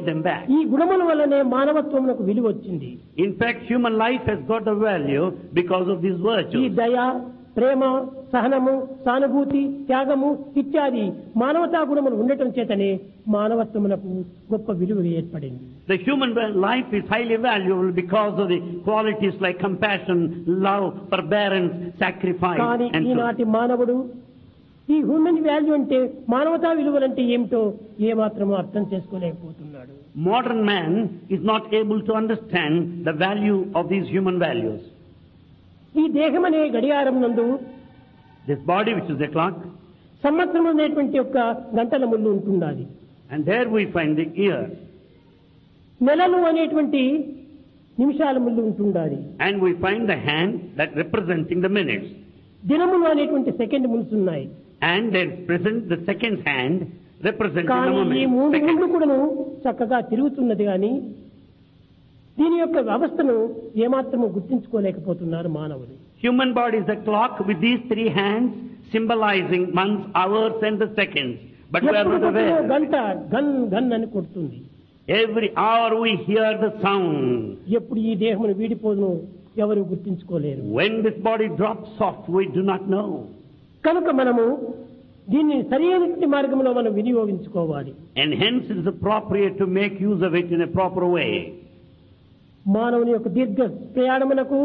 them back. ఈ గుణముల వల్లనే మానవత్వమునకు విలువ వచ్చింది. In fact, human life has got the value because of these ఈ virtues. దయ, ప్రేమ, సహనము, సానుభూతి, త్యాగము ఇత్యాది మానవతా గుణములు ఉండటం చేతనే మానవత్వమునకు గొప్ప విలువ ఏర్పడింది. The human life is highly valuable because of the qualities like compassion, love, forbearance, sacrifice, కానీ and so. ఈనాటి మానవుడు ఈ హ్యూమన్ వాల్యూ అంటే మానవతా విలువలంటే ఏమిటో ఏమాత్రమూ అర్థం చేసుకోలేకపోతున్నాడు. Modern man is not able to understand the value of these human values. ఈ దేహం అనే గడియారం నందు This body, which is the clock, సంవత్సరం అనేటువంటి యొక్క గంటల ముళ్ళు ఉంటున్నది. and there we find the year, నెలలు అనేటువంటి నిమిషాల ముళ్ళు ఉంటున్నది. and we find the hand that representing the minutes, దినములు అనేటువంటి సెకండ్ ముళ్ళు ఉన్నాయి. and there is present the second hand representing the కానీ ఈ moment. మూడు ముళ్ళు Second. కూడాను చక్కగా తిరుగుతున్నది కానీ దీని యొక్క వ్యవస్థను ఏమాత్రము గుర్తించుకోలేకపోతున్నారు మానవులు. Human body is a clock with these three hands symbolizing months, hours, and the seconds. But we are ఎప్పుడు not కొట్టినా aware. గంట గన్ గన్ అని కొడుతుంది. Every hour we hear the sound. ఎప్పుడు ఈ దేహమును వీడిపోదును ఎవరు గుర్తించుకోలేరు. When this body drops off, we do not know. కనుక మనము దీన్ని సరైనటువంటి మార్గంలో మనం వినియోగించుకోవాలి. And hence it is appropriate to make use of it in a proper way. మానవుని యొక్క దీర్ఘ ప్రయాణమునకు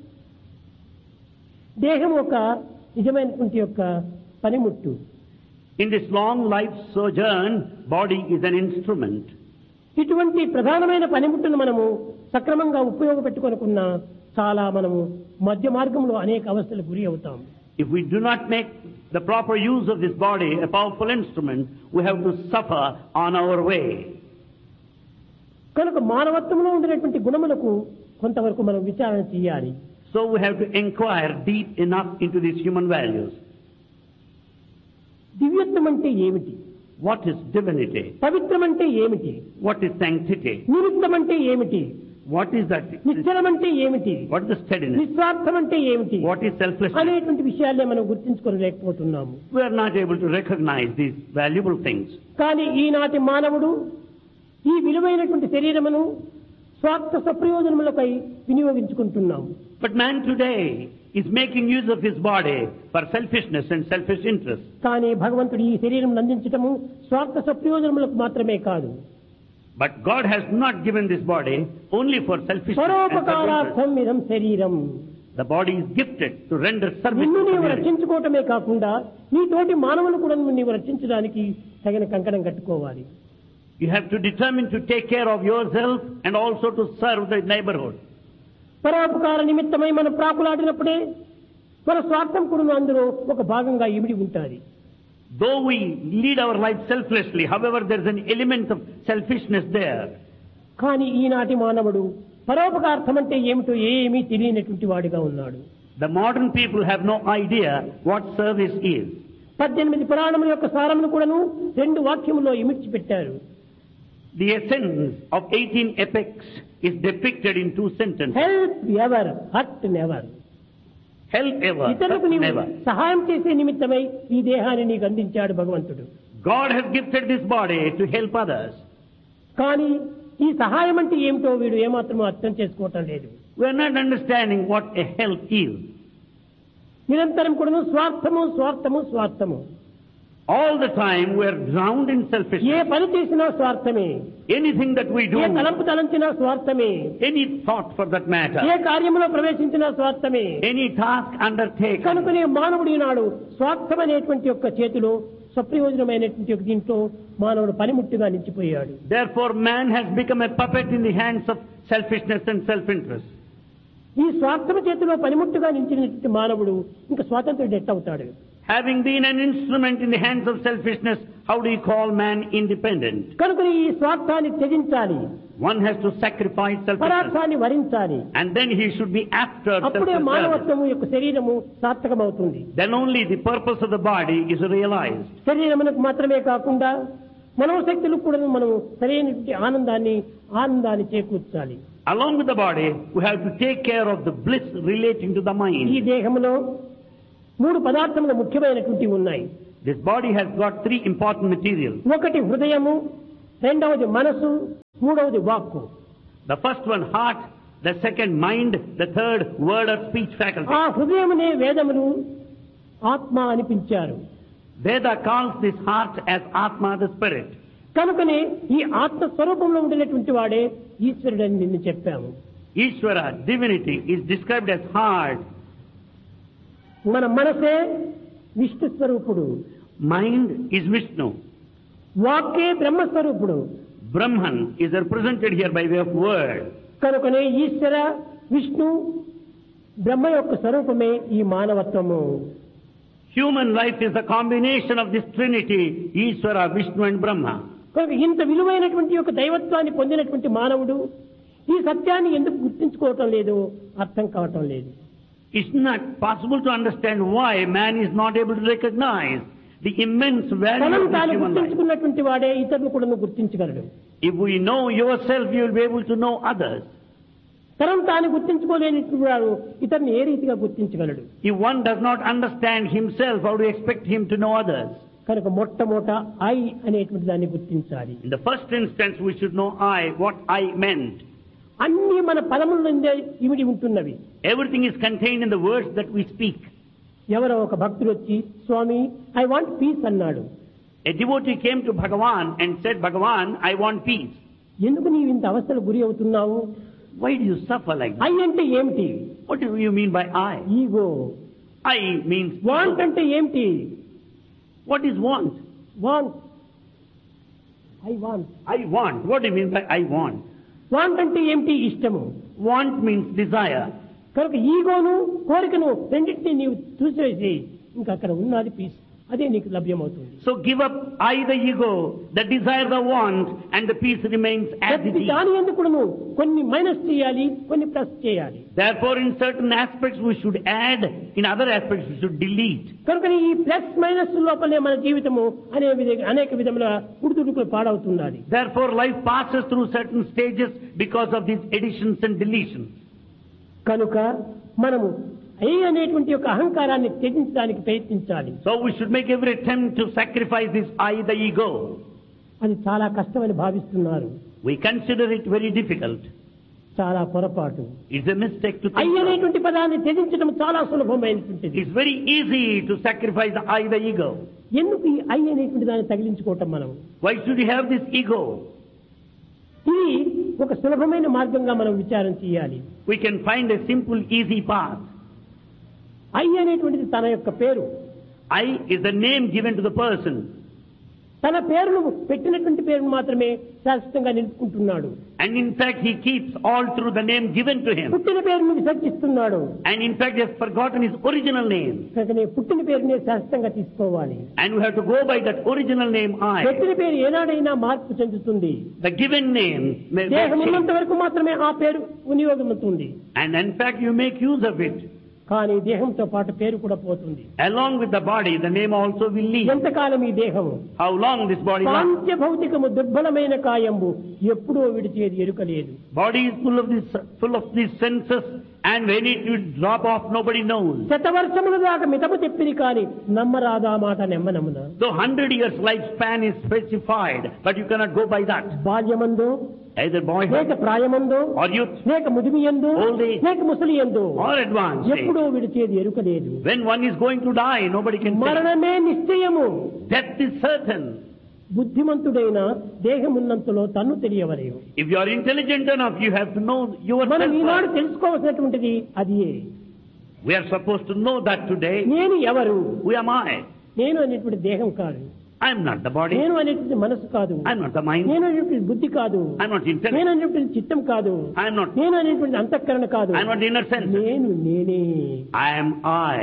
దేహం ఒక నిజమైనటువంటి యొక్క పనిముట్టు. In this long life sojourn, body is an instrument. ఇటువంటి ప్రధానమైన పనిముట్టును మనము సక్రమంగా ఉపయోగపెట్టుకొనుకున్న చాలా మనము మధ్య మార్గంలో అనేక అవస్థలకు గురి అవుతాం. If we do not make the proper use of this body, a powerful instrument, we have to suffer on our way. కనుక మానవత్వంలో ఉండినటువంటి గుణములకు కొంతవరకు మనం విచారణ చేయాలి. So we have to inquire deep enough into these human values. దివ్యత్వం అంటే ఏమిటి? What is divinity? పవిత్రం అంటే ఏమిటి? What is sanctity? నిమిత్తం అంటే ఏమిటి? What is that? నిశ్చలం అంటే ఏమిటి? What is the steadiness? నిస్వార్థం అంటే ఏమిటి? What is selflessness? అనేటువంటి విషయాలే మనం గుర్తించుకోలేకపోతున్నాము. We are not able to recognize these valuable things. కానీ ఈనాటి మానవుడు ఈ విలువైనటువంటి శరీరమును స్వార్థ సప్రయోజనములపై వినియోగించుకుంటున్నాము. But man today is making use of his body for selfishness and selfish interest. కానీ భగవంతుడు ఈ శరీరం అందించటము స్వార్థ సప్రయోజనములకు మాత్రమే కాదు. But God has not given this body only for selfishness and self-interest. పరోపకారార్థం ఇదం శరీరం. The body is gifted to render service నిన్ను to నీవు community. రక్షించుకోవటమే కాకుండా నీ తోటి మానవులు కూడా నీవు రక్షించడానికి తగిన కంకణం కట్టుకోవాలి. You have to determine to take care of yourself and also to serve the neighborhood. పరోపకార నిమిత్తమై మనం ప్రాకులాడినప్పుడే మన స్వార్థం కూడా అందులో ఒక భాగంగా ఇమిడి ఉంటుంది. Though we lead our life selflessly, however, there is an element of selfishness there. కానీ ఈనాటి మానవుడు పరోపకార్థం అంటే ఏమిటో ఏమీ తెలియనటువంటి వాడిగా ఉన్నాడు. The modern people have no idea what service is. 18 పురాణముల యొక్క సారమును కూడాను 2 వాక్యములో ఇమిడ్చి పెట్టారు. The essence of 18 epics is depicted in 2 sentences. Help ever, hurt never. Help ever, ఇతరులకు hurt నీవు never. సహాయం చేసే నిమిత్తమై ఈ దేహాన్ని నీకు అందించాడు భగవంతుడు. God has gifted this body to help others. కానీ ఈ సహాయం అంటే ఏమిటో వీడు ఏమాత్రం అర్థం చేసుకోవటం లేదు. We are not understanding what a help is. నిరంతరం కూడాను స్వార్థము స్వార్థము స్వార్థము. All the time we are drowned in A selfishness. పని చేసినా స్వార్థమే. Anything that we do, ఏ తలంపు తలంచినా స్వార్థమే. any thought for that A matter, కార్యములో ప్రవేశించినా స్వార్థమే. any task undertaken. కనుకనే మానవుడు ఈనాడు స్వార్థం అనేటువంటి యొక్క చేతిలో సప్రయోజనమైనటువంటి యొక్క దీంట్లో మానవుడు పనిముట్టుగా నిలిచిపోయాడు. Therefore man has become a puppet in the hands of selfishness and self-interest. ఈ స్వార్థం చేతిలో పనిముట్టుగా నిలిచినటువంటి మానవుడు ఇంకా స్వాతంత్రుడు ఎట్టవుతాడు? Having been an instrument in the hands of selfishness, how do you call man independent? కనుక ఈ స్వార్థాన్ని త్యజించాలి. One has to sacrifice selfishness. పరార్థాన్ని వరించాలి. And then he should be after అప్పుడే self-service. మానవత్వము యొక్క శరీరము సార్థకమవుతుంది. Then only the purpose of the body is realized. శరీరమునకు మాత్రమే కాకుండా మనోశక్తులకు కూడా మనం సరైనటువంటి ఆనందాన్ని చేకూర్చాలి. Along with the body, we have to take care of the bliss relating to the ఈ mind. దేహంలో 3 పదార్థములు ముఖ్యమైనటువంటి ఉన్నాయి. This body has got 3 important materials. ఒకటి హృదయము, రెండవది మనసు, మూడవది వాక్కు. The first one, heart. The second, mind. The third, word or speech faculty. ఆ హృదయమునే వేదములు ఆత్మ అని పిలిచారు. Veda calls this heart as Atma, the spirit. కనుకనే ఈ ఆత్మ స్వరూపంలో ఉండేటువంటి వాడే ఈశ్వరుడు అని నిన్ను చెప్పాము. Ishvara, divinity, is described as heart. మన మనసే విష్ణు స్వరూపుడు. Mind is Vishnu. వాక్కే బ్రహ్మస్వరూపుడు. Brahman is represented here by way of word. కనుకనే ఈశ్వర, విష్ణు, బ్రహ్మ యొక్క స్వరూపమే ఈ మానవత్వము. Human life is a combination of this trinity, Ishvara, Vishnu and Brahma. కనుక ఇంత విలువైనటువంటి యొక్క దైవత్వాన్ని పొందినటువంటి మానవుడు ఈ సత్యాన్ని ఎందుకు గుర్తించుకోవటం లేదు, అర్థం కావటం లేదు. It's not possible to understand why man is not able to recognize the immense value తనను of this తాను human life. గుర్తించుకున్నటువంటి వాడే ఇతరులు కూడా గుర్తించగలడు. If we know yourself, you will be able to know others. తనను తాను గుర్తించుకోలేనిటువంటి వాడు ఇతరుని ఏ రీతిగా గుర్తించగలడు? If one does not understand himself, how do you expect him to know others? కనుక మొట్టమొదట ఐ అనేటువంటి దాన్ని గుర్తించాలి. In the first instance, we should know what I meant. అన్ని మన పదముల నుండే ఇమిడి ఉంటున్నవి. Everything is contained in the words that we speak. ఎవరో ఒక భక్తుడు వచ్చి స్వామి ఐ వాంట్ పీస్ అన్నాడు. A devotee came to Bhagavan and said, Bhagavan, I want peace. ఎందుకు నీవు ఇంత అవస్థలు గురి అవుతున్నావు? Why do you suffer like I that? అంటే ఏమిటి? What do you mean by I? Ego. I means want ego. అంటే ఏమిటి? What is want? Want. I want. I want. What do you mean by I want? Want అంటే ఏమిటి? ఇష్టము. Want means desire. కనుక ఈగోను కోరికను రెండింటినీ నీవు చూసేసి ఇంకా అక్కడ ఉన్నది పీస్, అదే నీకు లభ్యమవుతుంది. So give up I, the ego, the desire, the want, and the peace remains as it is. దాని ఎందుకు కొన్ని మైనస్ చేయాలి, కొన్ని ప్లస్ చేయాలి. Therefore, in certain aspects we should add, in other aspects we should delete. కనుక ఈ plus minus లోపలే మన జీవితము అనేక విధముల ఉడుతుడుకులు పాడవుతున్నది. Therefore, life passes through certain stages because of these additions and deletions. కనుక మనము ఐ అనేటువంటి యొక్క అహంకారాన్ని త్యజించడానికి ప్రయత్నించాలి. So we should make every attempt to sacrifice this I, the ego. అది చాలా కష్టమని భావిస్తున్నారు. We consider it very difficult. చాలా పొరపాటు. It's a mistake to I think so. అనేటువంటి పదాన్ని త్యజించడం చాలా సులభమైనటువంటిది. It's very easy to sacrifice the I, the ego. ఎందుకు ఈ ఐ అనేటువంటి దాన్ని తగిలించుకోవటం మనం? Why should you have this ego? ఇది ఒక సులభమైన మార్గంగా మనం విచారం చేయాలి. We can find a simple, easy path. I అనేటువంటిది తన యొక్క పేరు. I is the name given to the person. తన పేరును పెట్టినటువంటి పేరును మాత్రమే శాశ్వతంగా నిలుపుకుంటున్నాడు. And in fact, he keeps all through the name given to him. పుట్టిన పేరును విసర్జిస్తున్నాడు. And in fact, he has forgotten his original name. కనుక పుట్టిన పేరునే శాశ్వతంగా తీసుకోవాలి. And we have to go by that original name I. పెట్టిన పేరు ఏనాడైనా మార్పు చెందుతుంది. The given name may దేహం change. ఉన్నంత వరకు మాత్రమే ఆ పేరు వినియోగమవుతుంది. And in fact, you make use of it. కానీ దేహంతో పాటు పేరు కూడా పోతుంది. Along with the body, the name also will leave. ఎంతకాలం ఈ దేహము How long this body lasts? పాంచభౌతికము దుర్బలమైన కాయంబు ఎప్పుడో విడిచేది ఎరుకలేదు. Body is full of these senses, and when it will drop off, nobody knows. శతవర్షముల దాకా మితము చెప్పిరి కాని నమ్మరాదా మాట నెమ్మనమున. So 100 years lifespan is specified, but you cannot go by that. బాల్యమందు Either లేక boyhood ప్రాయమందు or youth లేక ముదిమియందు Old age. లేక ముసలియందు or advanced age. ఎప్పుడో విడిచేది ఎరుకలేదు. When one is going to die, nobody can say. మరణమే నిశ్చయము. Death is certain. బుద్ధిమంతుడైన దేహమున్నంతలో తన్ను తెలియవలేవు. If you are intelligent enough, you have to know మనం ఈనాడు yourself. తెలుసుకోవాల్సినటువంటిది అదియే. We are supposed to know that today. నేను ఎవరు? Who am I? నేను అనేటువంటి దేహం కాదు. I am not the body. నేను అనేటువంటి మనసు కాదు. I am not the mind. నేను అనేటువంటి బుద్ధి కాదు. I am not intellect. నేను అనేటువంటి చిత్తం కాదు. I am not. నేను అనేటువంటి అంతఃకరణ కాదు. I am not the inner sense. నేనే I am I.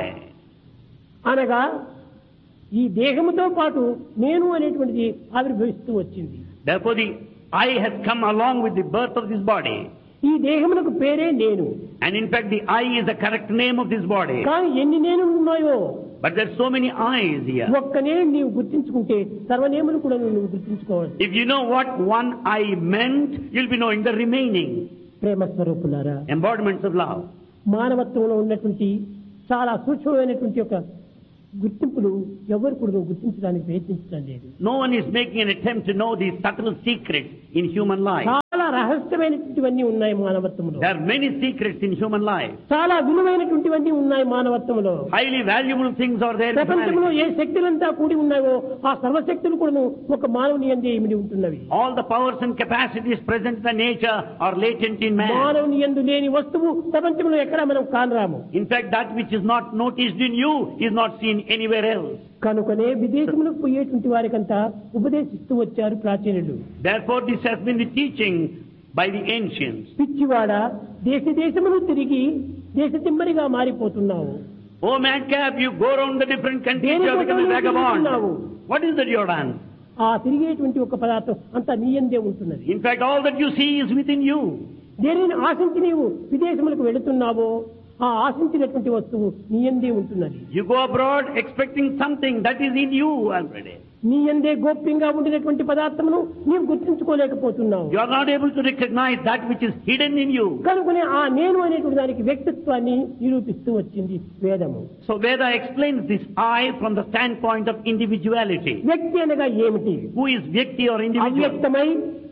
అనగా ఈ దేహముతో పాటు నేను అనేటువంటిది ఆవిర్భవిస్తూ వచ్చింది. Therefore, the I has come along with the birth of this body. ఈ దేహమునకు పేరే నేను. And in fact, the I is the correct name of this body. కానీ ఎన్ని నేను ఉన్నాయో But there are so many I's here. ఒక్క నేను నీవు గుర్తించుకుంటే సర్వనేములు కూడా నువ్వు గుర్తించుకోవాలి. If you know what one I meant, you'll be knowing the remaining ప్రేమ స్వరూపులారా, embodiments of love. మానవత్వంలో ఉన్నటువంటి చాలా సూక్ష్మమైనటువంటి ఒక గుర్తింపులు ఎవరు కూడా గుర్తించడానికి ప్రయత్నించడం లేదు. No one is making an attempt to know these subtle secrets in human life. రహస్యమైనటువంటివన్నీ ఉన్నాయి మానవత్వంలో. There are many secrets in human life. చాలా విలువైనటువంటివన్నీ ఉన్నాయి మానవత్వంలో. Highly valuable things are there in ప్రపంచంలో humanity. ఏ శక్తులంతా కూడి ఉన్నాయో ఆ సర్వశక్తులు కూడా ఒక మానవుని యందే ఇమిడి ఉంటున్నవి. All the powers and capacities present in the nature are latent in man. మానవుని యందు లేని వస్తువు ప్రపంచంలో ఎక్కడా మనం కానరాము. In fact, that which is not noticed in you is not seen anywhere else. కనుకనే విదేశములకు పోయేటువంటి వారికంతా ఉపదేశిస్తూ వచ్చారు ప్రాచీనులు. Therefore, this has been the teaching by the ancients. పిచ్చివాడ దేశములు తిరిగి దేశ తిమ్మరిగా మారిపోతున్నావు. Oh madcap, you go around the different countries, you have become a vagabond. What is that you have done? ఆ తిరిగేటువంటి ఒక పదార్థం అంతా నీ యందే ఉంటున్నది. In fact, all that you see is within you. దేనిని ఆశించి నీవు విదేశములకు వెళుతున్నావో ఆ ఆశించినటువంటి వస్తువు నీ యందే ఉంటున్నది. You go abroad expecting something that is in you already. నీ యందే గోప్యంగా ఉండినటువంటి పదార్థమును నీవు గుర్తించుకోలేకపోతున్నావు. You are not able to recognize that which is hidden in you. కనుకనే ఆ నేను అనేటువంటి దానికి వ్యక్తిత్వాన్ని నిరూపిస్తూ వచ్చింది వేదము. So Veda explains this I from the standpoint of individuality. వ్యక్తి అనగా ఏమిటి? Who is Vyakti or individual? అవ్యక్తమై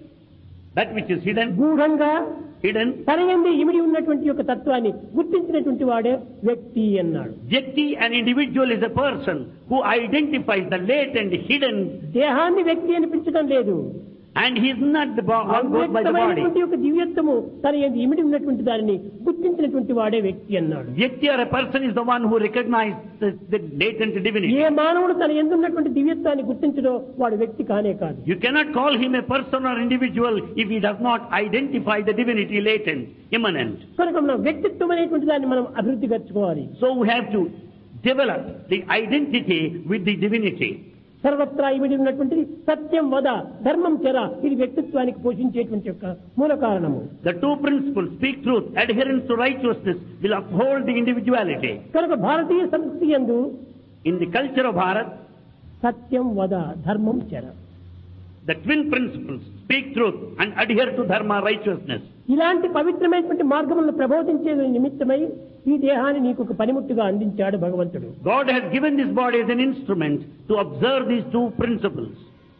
That which is hidden, గూఢంగా hidden. తన యందే ఇమిడి ఉన్నటువంటి యొక్క తత్వాన్ని గుర్తించినటువంటి వాడే వ్యక్తి అన్నాడు. Vyakti, an individual, is a person who identifies the latent, hidden, దేహాన్ని వ్యక్తి అని పిలిచడం లేదు. and he is not the one goes by the body. అవ్యక్తమైనటువంటి యొక్క దివ్యత్వము తన యందు ఇమిడి ఉన్నటువంటి దానిని గుర్తించినటువంటి వాడే వ్యక్తి అన్నాడు. Vyakti or a person is the one who recognizes the latent divinity. ఏ మానవుడు తన యందు ఉన్నటువంటి దివ్యత్వాన్ని గుర్తించడో వాడు వ్యక్తి కానే కాదు. You cannot call him a person or individual if he does not identify the divinity latent, immanent. కనుక మనం వ్యక్తిత్వం అనేటువంటి దాన్ని మనం అభివృద్ధి పరచుకోవాలి. So we have to develop the identity with the divinity. సర్వత్రా ఇమిడి ఉన్నటువంటి సత్యం వద ధర్మం చెర ఇది వ్యక్తిత్వానికి పోషించేటువంటి యొక్క మూల కారణము. The two principles, speak truth, adherence to righteousness, will uphold the individuality. కనుక భారతీయ సంస్కృతి యందు In the culture of Bharat, సత్యం వద ధర్మం చెర the twin principles, speak truth and adhere to dharma, righteousness. ఇలాంటి పవిత్రమైనటువంటి మార్గములను ప్రబోధించే నిమిత్తమై ఈ దేహాన్ని నీకు ఒక పనిముట్టుగా అందించాడు భగవంతుడు. God has given this body as an instrument to observe these two principles.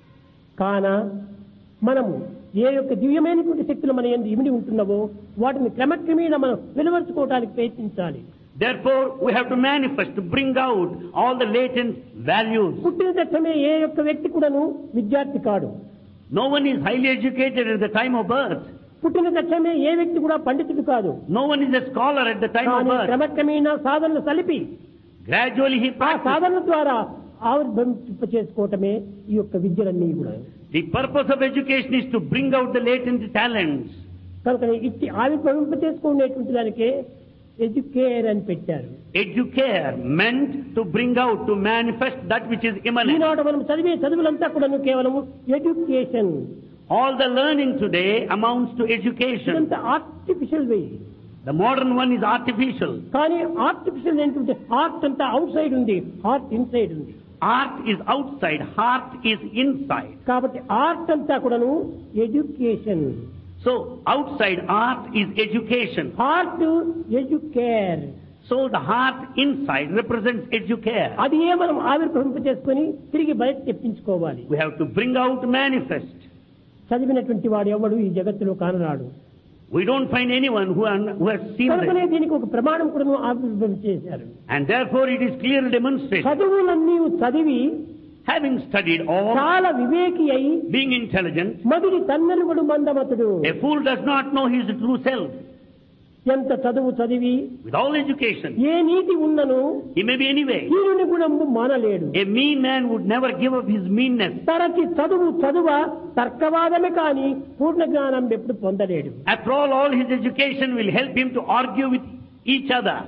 కాన మనము ఏ యొక్క దివ్యమైనటువంటి శక్తులు మన యందు ఇమిడి ఉంటున్నావో వాటిని క్రమక్రమేణా మనం వెలువరుచుకోవడానికి ప్రయత్నించాలి. Therefore, we have to manifest, to bring out all the latent values. పుట్టిన తక్షణమే ఏ యొక్క వ్యక్తి కూడాను విద్యార్థి కాడు. No one is highly educated at the time of birth. పుట్టిన తక్షణమే ఏ వ్యక్తి కూడా పండితుడు కాదు. No one is a scholar at the time of కానీ birth. క్రమక్రమేణా సాధనలు సలిపి Gradually he ఆ practices. సాధనల ద్వారా ఆవిర్భవింప చేసుకోవటమే ఈ యొక్క విద్యలన్నీ కూడా. The purpose of education is to bring out the latent talents. కనుక ఇట్టి ఆవిర్భవింప చేసుకునేటువంటి దానికే ఎడ్యుకేర్ అని పెట్టారు. Educare meant to bring out, to manifest that which is immanent. ఈనాడు మనం చదివే చదువులంతా కూడా కేవలం education. All the learning today amounts to education. ఇదంతా artificial way. The modern one is artificial. కానీ ఆర్టిఫిషియల్ ఏంటంటే ఆర్ట్ అంతా అవుట్ సైడ్ ఉంది, హార్ట్ ఇన్సైడ్ ఉంది. Art is outside, heart is inside. కాబట్టి ఆర్ట్ అంతా కూడాను education. So outside art is education. Heart educare. So the heart inside represents educare. అది ఏ మనం ఆవిర్భవింప చేసుకుని తిరిగి బయట తెప్పించుకోవాలి. We have to bring out, manifest. చదివినటువంటి వాడు ఎవడు ఈ జగత్తులో కానరాడు. We don't find anyone who has seen కనుకనే this. దీనికి ఒక ప్రమాణం కూడా ఆవిర్భవం చేశారు. And therefore it is clearly demonstrated. చదువులన్నీ చదివి Having studied all, చాలా వివేకి అయి being intelligent, మధుడి తన్నెలుగుడు మందమతుడు. a fool does not know his true self. ఎంత చదువు చదివి With all education, ఏ నీతి ఉన్నను he may be anyway. హీనుని గుణము మానలేడు. A mean man would never give up his meanness. తనకి చదువ తర్కవాదమే కాని పూర్ణ జ్ఞానం ఎప్పుడు పొందలేడు. After all his education will help him to argue with each other.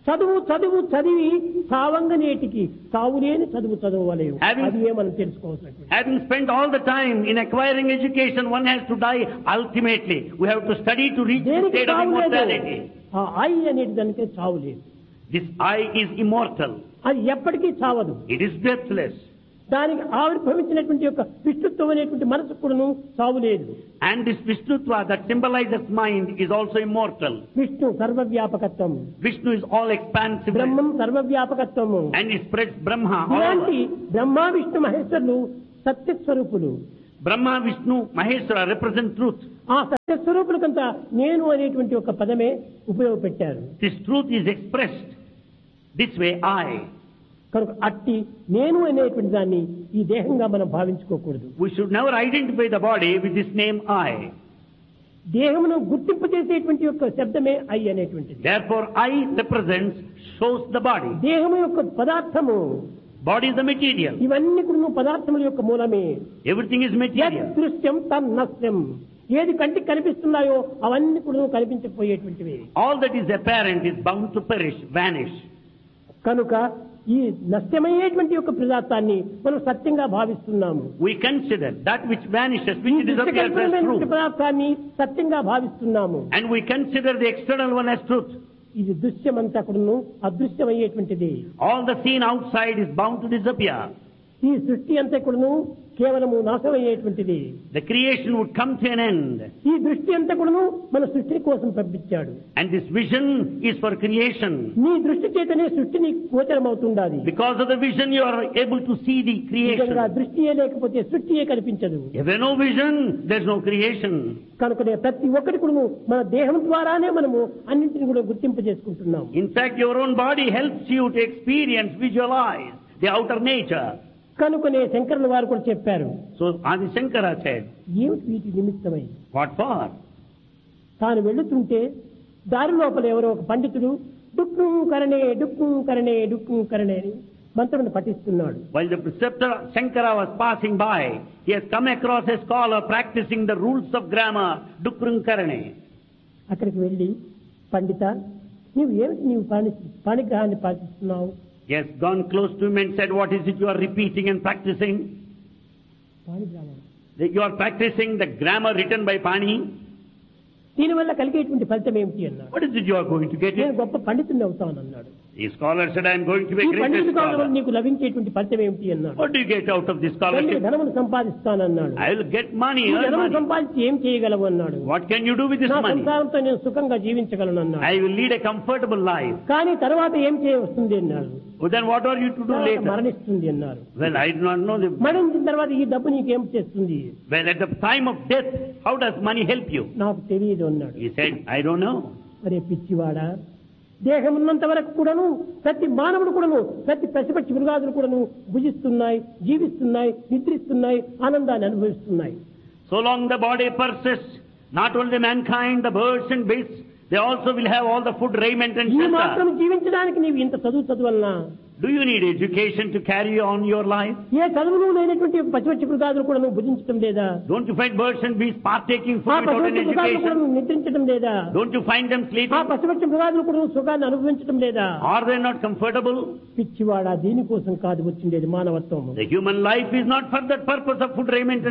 చదివి సావంగ నేటికి సావులేని చదువువలేవు. అది ఏమని తెలుసుకోవచ్చు. Having spent all the time in acquiring education, one has to die ultimately. We have to study to reach the state of immortality. ఆ I అనేది దానికి చావు లేదు. This I is immortal. అది ఎప్పటికీ చావదు. It is deathless. దానికి ఆవిర్భవించినటువంటి యొక్క విష్ణుత్వం అనేటువంటి మనసు కూడాను చావు లేదు. And this Vishnutva that symbolizes mind is also immortal. Vishnu సర్వవ్యాపకత్వం. Vishnu is all expansive. Brahmam సర్వవ్యాపకత్వము. And it spreads Brahma all ఇలాంటి over. Brahma Vishnu మహేశ్వరులు సత్యస్వరూపులు. Brahma, Vishnu, Maheshwara represent truth. ఆ సత్యస్వరూపులకంతా నేను అనేటువంటి ఒక పదమే ఉపయోగపెట్టారు. This truth is expressed this way, I. కనుక అట్టి నేను అనేటువంటి దాన్ని ఈ దేహంగా మనం భావించుకోకూడదు. We should never identify the body with this name I. దేహమును గుర్తింపు చేసేటువంటి యొక్క శబ్దమే ఐ అనేటువంటిది. Therefore, I represents, shows the body. దేహము యొక్క పదార్థము, Body is the material. ఇవన్నీ కూడా పదార్థముల యొక్క మూలమే. Everything is material. దృశ్యం తన్నస్యం, ఏది కంటికి కనిపిస్తున్నాయో అవన్నీ కూడా కనిపించకపోయేటువంటివి. All that is apparent is bound to perish, vanish. కనుక ఈ నష్టమయ్యేటువంటి యొక్క పదార్థాన్ని మనం సత్యంగా భావిస్తున్నాము. We consider that which vanishes, which disappears as truth. పదార్థాన్ని సత్యంగా భావిస్తున్నాము. And we consider the external one as truth. ఇది దృశ్యమంతా కూడా అదృశ్యమయ్యేటువంటిది. All the seen outside is bound to disappear. ఈ సృష్టి అంతా కూడా కేవలము నాశమయ్యేటువంటిది. The creation would come to an end. ఈ దృష్టి అంతా కూడా మన సృష్టి కోసం పంపించాడు. And this vision is for creation. నీ దృష్టి చేతనే సృష్టిని గోచరమవుతుండాలి. Because of the vision you are able to see the creation. దృష్టియే లేకపోతే సృష్టియే కనిపించదు. If there is no vision, there is no creation. కనుకనే ప్రతి ఒక్కటి కూడా మన దేహం ద్వారానే మనము అన్నింటిని కూడా గుర్తింపు చేసుకుంటున్నాం. In fact, your own body helps you to experience, visualize the outer nature. కనుకనే శంకరుల వారు కూడా చెప్పారు. So Adi Shankara said, ఏమిటి వీటి నిమిత్తమై? what for? తాను వెళుతుంటే దారి లోపల ఎవరో ఒక పండితుడు డుక్కు కరణే డుక్కు కరణే డుక్కు కరణే అని మంత్రాన్ని పఠిస్తున్నాడు. While the preceptor Shankara was passing by, he has come across a scholar practicing the rules of grammar, Dukrum Karane. అక్కడికి వెళ్ళి, పండిత, నీవు పాణిగ్రహాన్ని పాటిస్తున్నావు? He has gone close to him and said, what is it you are repeating and practicing? You are practicing the grammar written by Pani. దీనివల్ల కలిగేటువంటి ఫలితం ఏమిటి అన్నాడు. What is it you are going to get? నేను గొప్ప పండితుడిని అవుతాను అన్నాడు. The scholar said, I am going to be a great scholar. నీకు లభించేటువంటి ఫలితం ఏమిటి అన్నాడు. What do you get out of this scholarship? ధనమును సంపాదిస్తాను అన్నాడు. I will get money. ధనమును సంపాదించి ఏం చేయగలవు అన్నాడు. What can you do with this money? సంసారంతో నేను సుఖంగా జీవించగలను అన్నాడు. I will lead a comfortable life. కానీ తర్వాత ఏం చేయవస్తుంది అన్నాడు. Well, then what are you to do later? మరణిస్తుంది అన్నారు. Well, I do not know. మరణించిన తర్వాత ఈ డబ్బు నీకేం చేస్తుంది? Well, at the time of death, how does money help you? నాకు తెలియదు అన్నాడు. He said, I don't know. అరే పిచ్చివాడా, దేహం ఉన్నంత వరకు కూడాను ప్రతి మానవుడు కూడాను, ప్రతి పశుపక్షి మృగాదులు కూడాను భుజిస్తున్నాయి, జీవిస్తున్నాయి, నిద్రిస్తున్నాయి, ఆనందాన్ని అనుభవిస్తున్నాయి. So long the body persists, not only mankind, the birds and beasts, they also will have all the food, raiment and ఈ మాత్రం shelter. జీవించడానికి నీవు ఇంత చదువులన్నా Do you need education to carry on your life? ఏ చదువులు లేనటువంటి పశుపక్షి మృగాదులు కూడా నువ్వు భుజించడం లేదా? Don't you find birds and beasts partaking ఆ food without an పశుపక్షి మృగాదులు కూడా education? నువ్వు నిద్రించడం లేదా? Don't you find them ఆ sleeping? పశుపక్షి మృగాదులు కూడా నువ్వు సుఖాన్ని అనుభవించడం లేదా? Are they not comfortable? పిచ్చివాడా, దీనికోసం కాదు వచ్చిండేది మానవత్వం. The human life is not for that purpose of food, raiment and